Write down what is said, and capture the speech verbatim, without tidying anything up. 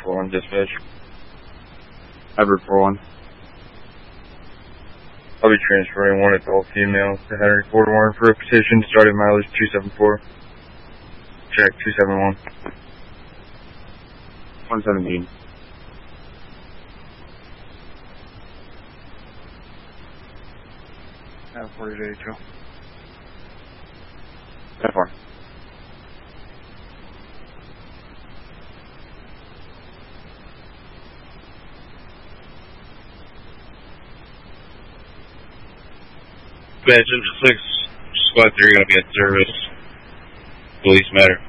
four one dispatch. Everett four one. I'll be transferring one adult female to Henry Ford Warren for a petition starting mileage two seven four. Check two seven one. one seventeen. Have forty to H O. That far. Engine six, squad three, gonna be at service. Police matter.